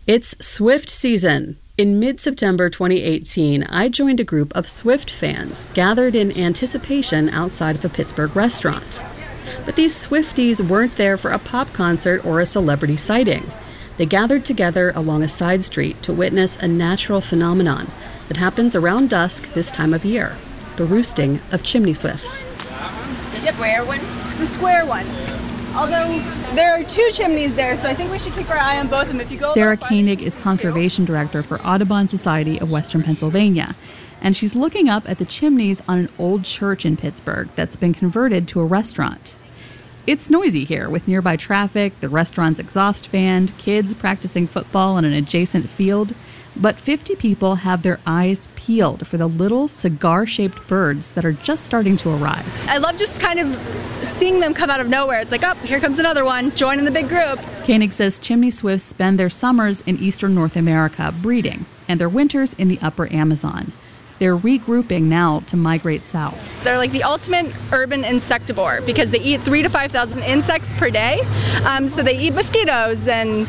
It's Swift season. In mid-September 2018, I joined a group of Swift fans gathered in anticipation outside of a Pittsburgh restaurant. But these Swifties weren't there for a pop concert or a celebrity sighting. They gathered together along a side street to witness a natural phenomenon that happens around dusk this time of year, the roosting of chimney swifts. The square one? The square one. Although there are two chimneys there, so I think we should keep our eye on both of them. If you go, Sarah Koenig is conservation director for Audubon Society of Western Pennsylvania, and she's looking up at the chimneys on an old church in Pittsburgh that's been converted to a restaurant. It's noisy here with nearby traffic, the restaurant's exhaust fan, kids practicing football on an adjacent field. But 50 people have their eyes peeled for the little cigar-shaped birds that are just starting to arrive. I love just kind of seeing them come out of nowhere. It's like, oh, here comes another one. Join in the big group. Koenig says chimney swifts spend their summers in eastern North America breeding and their winters in the upper Amazon. They're regrouping now to migrate south. They're like the ultimate urban insectivore because they eat 3,000 to 5,000 insects per day. So they eat mosquitoes and,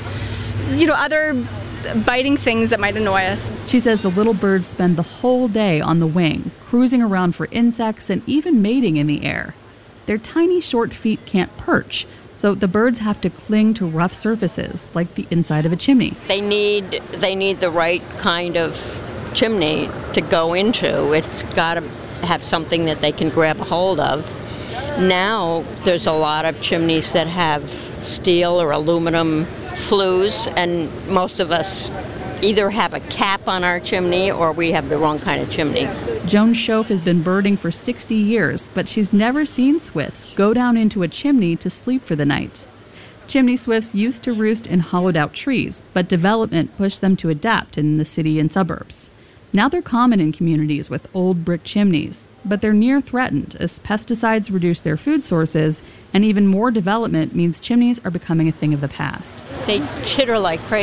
other biting things that might annoy us. She says the little birds spend the whole day on the wing, cruising around for insects and even mating in the air. Their tiny short feet can't perch, so the birds have to cling to rough surfaces like the inside of a chimney. They need the right kind of chimney to go into. It's got to have something that they can grab a hold of. Now there's a lot of chimneys that have steel or aluminum flues, and most of us either have a cap on our chimney or we have the wrong kind of chimney. Joan Schoaf has been birding for 60 years, but she's never seen swifts go down into a chimney to sleep for the night. Chimney swifts used to roost in hollowed-out trees, but development pushed them to adapt in the city and suburbs. Now they're common in communities with old brick chimneys, but they're near threatened as pesticides reduce their food sources, and even more development means chimneys are becoming a thing of the past. They chitter like crazy.